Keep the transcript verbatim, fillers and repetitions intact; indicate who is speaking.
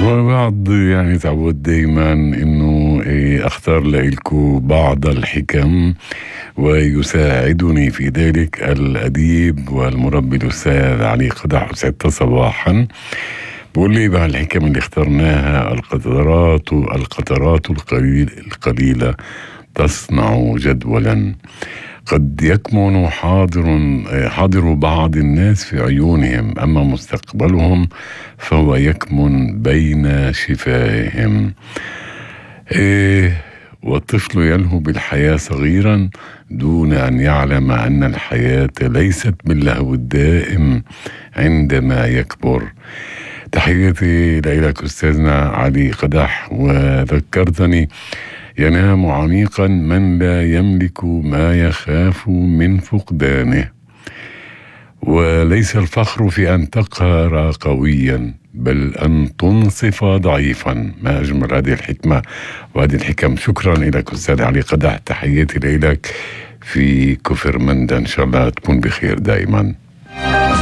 Speaker 1: وبعض يعني تعود دايما انه إيه اختار لكم بعض الحكم، ويساعدني في ذلك الأديب والمربي الأستاذ علي قدح. ستة صباحا بقول لي بقى الحكم اللي اخترناها: القطرات القطرات القليل القليلة تصنع جدولا. قد يكمن حاضر حاضر بعض الناس في عيونهم، أما مستقبلهم فهو يكمن بين شفاههم. إيه والطفل يلهو بالحياة صغيرا دون أن يعلم أن الحياة ليست باللهو الدائم عندما يكبر. تحياتي لك أستاذنا علي قدح. وذكرتني: ينام عميقا من لا يملك ما يخاف من فقدانه، وليس الفخر في أن تقهر قويا بل أن تنصف ضعيفا. ما أجمل هذه الحكمة وهذه الحكم. شكرا لك أستاذ علي قدح. تحياتي لك في كفر مندا، إن شاء الله تكون بخير دائما.